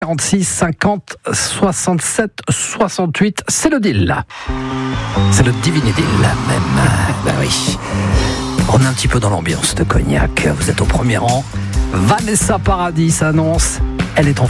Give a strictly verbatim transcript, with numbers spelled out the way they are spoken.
quarante-six cinquante soixante-sept soixante-huit, c'est le deal là. C'est le Divini Deal même. Ben oui. On est un petit peu dans l'ambiance de Cognac. Vous êtes au premier rang. Vanessa Paradis s'annonce. Elle est en